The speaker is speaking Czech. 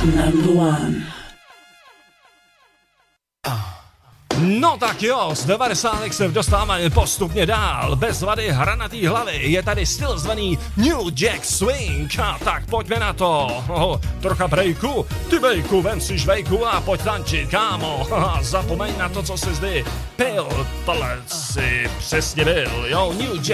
#1. No tak jo, z 90. se dostáváme postupně dál. Bez vady hranatý hlavy je tady styl zvaný New Jack Swing. A tak pojďme na to. Trocha breaku, ty bejku, vem si žvejku a pojď tančit, kámo. Zapomeň na to, co jsi zdy pil, tohle si přesně byl. Jo, New Jack